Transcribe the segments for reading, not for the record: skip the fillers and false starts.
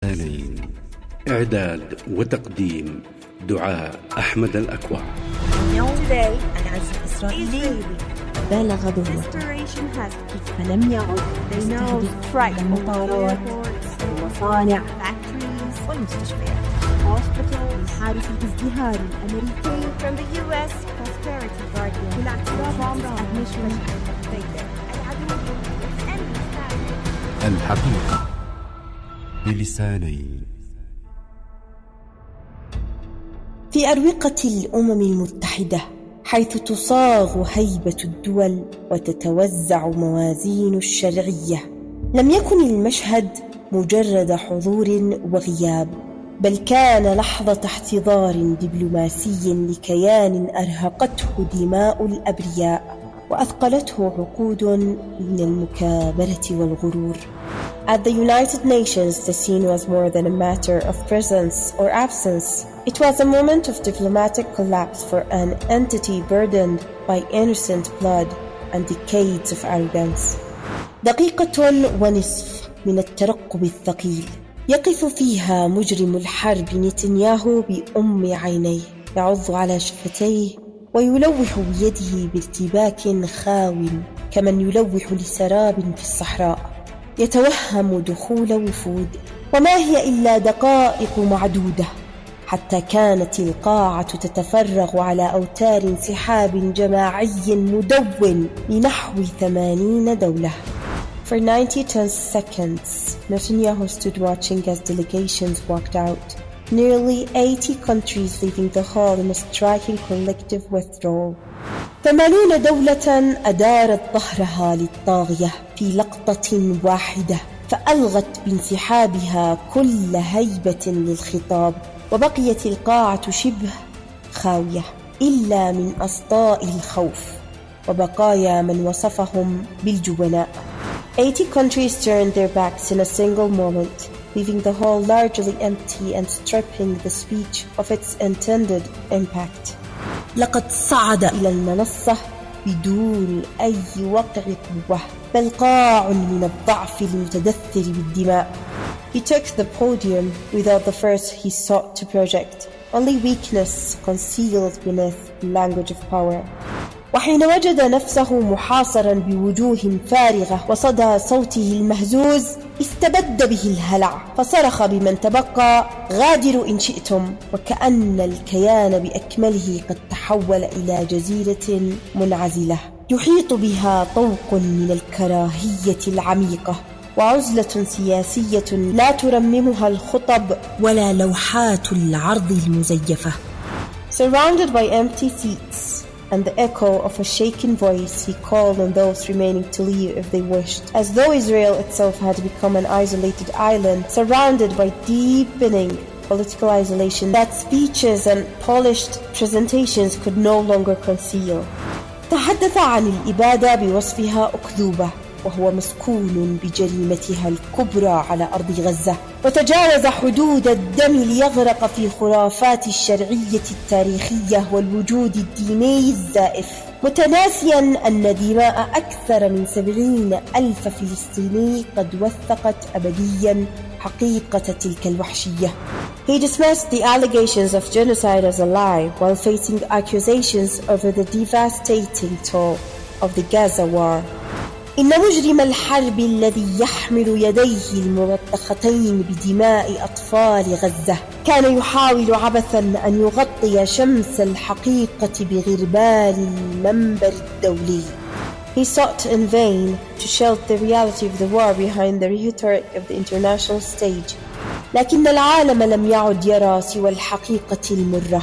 بلسانين. إعداد وتقديم دعاء أحمد الأكوع. Today, العزف الإسرائيلي بالغ ذروته، فلم يعد يستهدف المطارات والمصانع والمستشفيات والحادث الازدهار الأمريكي from the US Prosperity Guardian والاعتراف الحقيقة بلسانين. في أروقة الأمم المتحدة، حيث تصاغ هيبة الدول وتتوزع موازين الشرعية، لم يكن المشهد مجرد حضور وغياب، بل كان لحظة احتضار دبلوماسي لكيان أرهقته دماء الأبرياء وأثقلته عقود من المكابرة والغرور. At the United Nations, the scene was more than a matter of presence or absence. It was a moment of diplomatic collapse for an entity burdened by innocent blood and decades of arrogance. دقيقة ونصف من الترقب الثقيل يقف فيها مجرم الحرب نتنياهو بأم عينيه، يعض على شفتيه ويلوح بيده بارتباك خاو كمن يلوح لسراب في الصحراء، يتوهم دخول وفود، وما هي إلا دقائق معدودة حتى كانت القاعة تتفرغ على أوتار انسحاب جماعي مدون لنحو 80 دولة. For 90 tense seconds, Netanyahu stood watching as delegations walked out, nearly 80 countries leaving the hall in a striking collective withdrawal. 80 دولة أدارت ظهرها للطاغية في لقطة واحدة، فألغت بانسحابها كل هيبة للخطاب، وبقيت القاعة شبه خاوية إلا من أصداء الخوف وبقايا من وصفهم بالجبناء. 80 countries turned their backs in a single moment, leaving the hall largely empty and stripping the speech of its intended impact. لقد صعد إلى المنصة بدون أي وقع قوة، بل قاع من الضعف المتدثر بالدماء. He took the podium without the force he sought to project, only weakness concealed beneath the language of power. وحين وجد نفسه محاصرا بوجوه فارغة وصدى صوته المهزوز، استبد به الهلع، فصرخ بمن تبقى: غادروا إن شئتم، وكأن الكيان بأكمله قد تحول إلى جزيرة منعزلة يحيط بها طوق من الكراهية العميقة وعزلة سياسية لا ترممها الخطب ولا لوحات العرض المزيفة. Surrounded by empty seats and the echo of a shaken voice, he called on those remaining to leave if they wished, as though Israel itself had become an isolated island, surrounded by deepening political isolation that speeches and polished presentations could no longer conceal. تحدث عن الإبادة بوصفها أكذوبة، وهو مسكون بجريمتها الكبرى على أرض غزة، وتجاوز حدود الدم ليغرق في خرافات الشرعية التاريخية والوجود الديني الزائف، متناسيا أن دماء أكثر من 70,000 فلسطيني قد وثقت أبديا حقيقة تلك الوحشية. He dismissed the allegations of genocide as a lie while facing accusations over the devastating toll of the Gaza war. إن مجرم الحرب الذي يحمل يديه الملطختين بدماء أطفال غزة كان يحاول عبثا أن يغطي شمس الحقيقة بغربال المنبر الدولي. He sought in vain to shelter the reality of the war behind the rhetoric of the international stage. لكن العالم لم يعد يرى سوى الحقيقة المرة،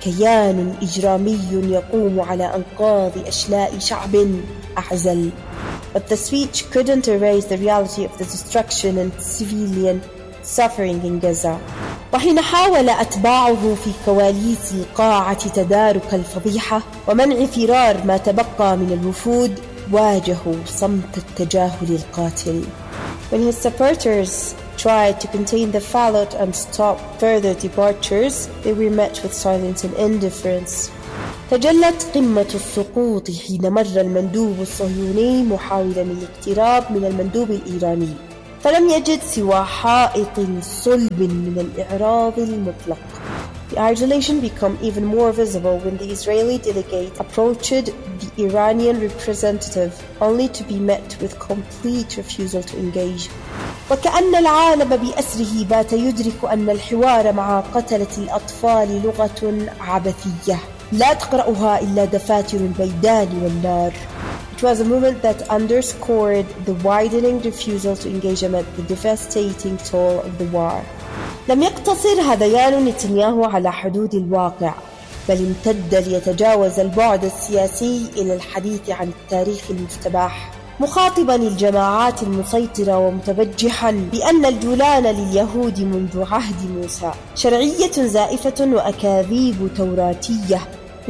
كيان إجرامي يقوم على أنقاض أشلاء شعب أعزل. But the speech couldn't erase the reality of the destruction and civilian suffering in Gaza. وحين حاول أتباعه في كواليس القاعة تدارك الفضيحة ومنع فرار ما تبقى من الوفود، واجهوا صمت التجاهل القاتل. When his supporters tried to contain the fallout and stop further departures, they were met with silence and indifference. تجلت قمة السقوط حين مر المندوب الصهيوني محاولا الاقتراب من المندوب الإيراني، فلم يجد سوى حائط صلب من الإعراض المطلق. The isolation became even more visible when the Israeli delegate approached the Iranian representative, only to be met with complete refusal to engage. وكأن العالم بأسره بات يدرك أن الحوار مع قتلة الأطفال لغة عبثية لا تقرأها إلا دفاتر الميدان والنار. It was a movement that underscored the widening refusal to engage amid the devastating toll of the war. لم يقتصر هذيان نتنياهو على حدود الواقع، بل امتد ليتجاوز البعد السياسي إلى الحديث عن التاريخ المستباح، مخاطبا الجماعات المسيطرة ومتبجحا بأن الجولان لليهود منذ عهد موسى، شرعية زائفة وأكاذيب توراتية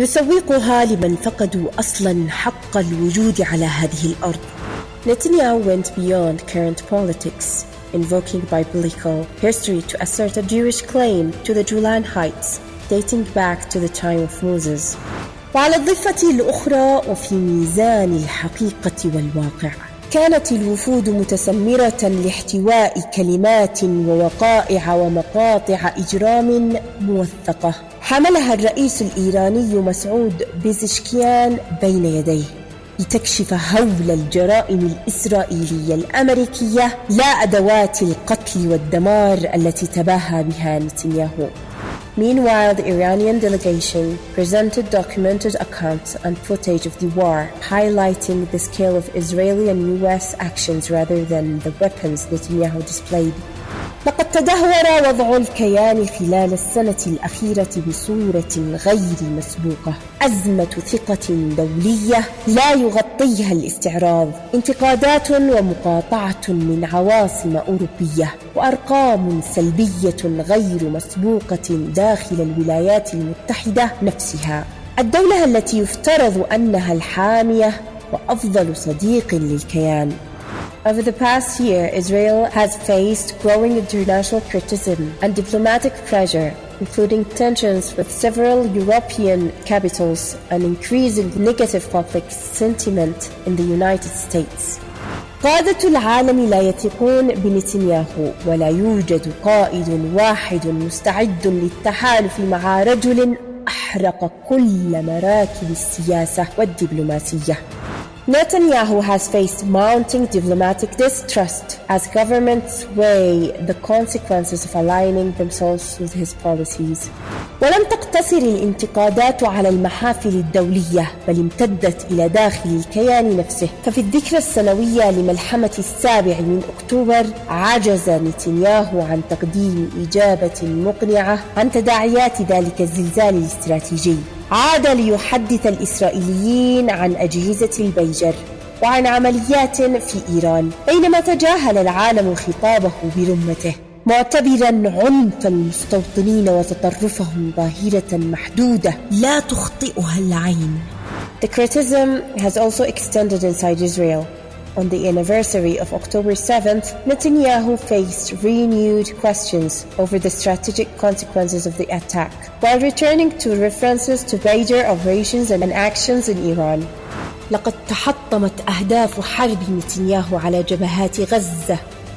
يسوقها لمن فقدوا أصلا حق الوجود على هذه الأرض. Netanyahu went beyond current politics, invoking biblical history to assert a Jewish claim to the Golan Heights dating back to the time of Moses. وعلى الضفة الأخرى وفي ميزان الحقيقة والواقع كانت الوفود متسمرة لاحتواء كلمات ووقائع ومقاطع إجرام موثقة حملها الرئيس الإيراني مسعود بيزشكيان بين يديه لتكشف هول الجرائم الإسرائيلية الأمريكية لا أدوات القتل والدمار التي تباهى بها نتنياهو. Meanwhile, the Iranian delegation presented documented accounts and footage of the war, highlighting the scale of Israeli and US actions rather than the weapons Netanyahu displayed. لقد تدهور وضع الكيان خلال السنة الأخيرة بصورة غير مسبوقة. أزمة ثقة دولية لا يغطيها الاستعراض، انتقادات ومقاطعة من عواصم أوروبية، وأرقام سلبية غير مسبوقة داخل الولايات المتحدة نفسها، الدولة التي يفترض أنها الحامية وأفضل صديق للكيان. Over the past year, Israel has faced growing international criticism and diplomatic pressure, including tensions with several European capitals and increasing negative public sentiment in the United States. قادة العالم لا يثقون بنتنياهو، ولا يوجد قائد واحد مستعد للتحالف مع رجل أحرق كل مراكب السياسة والدبلوماسية. Netanyahu has faced mounting diplomatic distrust as governments weigh the consequences of aligning themselves with his policies. ولم تقتصر الانتقادات على المحافل الدولية، بل امتدت إلى داخل الكيان نفسه. ففي الذكرى السنوية لملحمة 7 أكتوبر عجز نتنياهو عن تقديم إجابة مقنعة عن تداعيات ذلك الزلزال الاستراتيجي. عاد ليحدث الإسرائيليين عن أجهزة البيجر وعن عمليات في إيران، بينما تجاهل العالم خطابه برمته، معتبرا عنف المستوطنين وتطرفهم ظاهرة محدودة لا تخطئها العين. The criticism has also extended inside Israel. On the anniversary of October 7th, Netanyahu faced renewed questions over the strategic consequences of the attack, while returning to references to Bayder operations and actions in Iran. لقد تحطمت أهداف حرب نتنياهو على جبهات غزة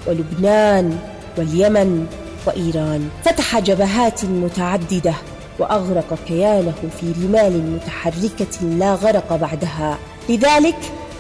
ولبنان واليمن وإيران. فتح جبهات متعددة وأغرق كيانه في رمال متحركة لا غرق بعدها. لذلك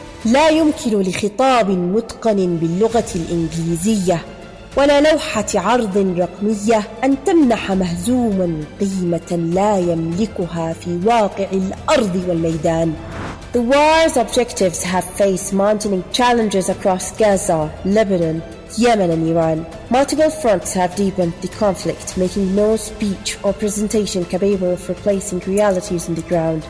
لا يمكن لخطاب متقن باللغة الإنجليزية ولا لوحة عرض رقمية أن تمنح مهزوما قيمة لا يملكها في واقع الأرض والميدان. The war's objectives have faced mounting challenges across Gaza, Lebanon, Yemen and Iran. Multiple fronts have deepened the conflict, making no speech or presentation capable of replacing realities on the ground.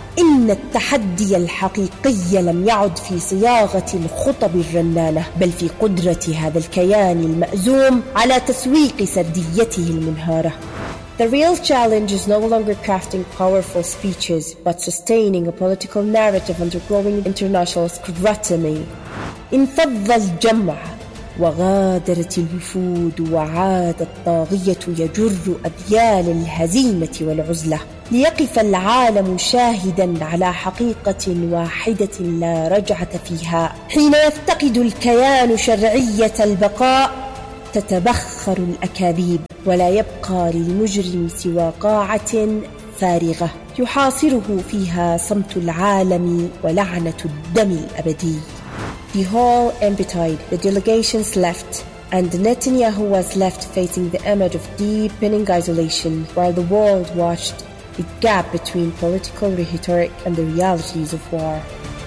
إن التحدي الحقيقي لم يعد في صياغة الخطب الرنانة، بل في قدرة هذا الكيان المأزوم على تسويق سرديته المنهارة. The real challenge is no longer crafting powerful speeches, but sustaining a political narrative undergoing international scrutiny. انفض الجمع وغادرت الوفود، وعاد الطاغية يجر أذيال الهزيمة والعزلة، ليقف العالم شاهدا على حقيقة واحدة لا رجعة فيها. حين يفتقد الكيان شرعية البقاء تتبخر الأكاذيب، ولا يبقى للمجرم سوى قاعة فارغة يحاصره فيها صمت العالم ولعنة الدم الأبدي. The hall emptied, the delegations left, and Netanyahu was left facing the image of deepening isolation, while the world watched the gap between political rhetoric and the realities of war.